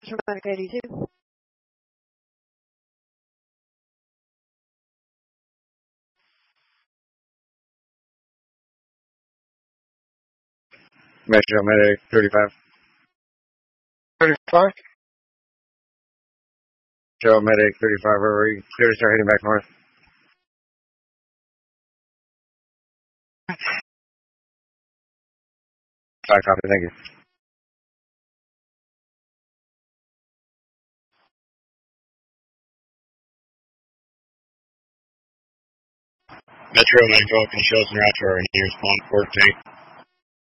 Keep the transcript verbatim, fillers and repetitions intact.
Medic eighty-two. Metro Medic thirty-five. thirty-five? Metro Medic thirty-five, where are you? Clear to start heading back north. Five copy, thank you. Metro Medic open shows and route to our nearest spawn port tank.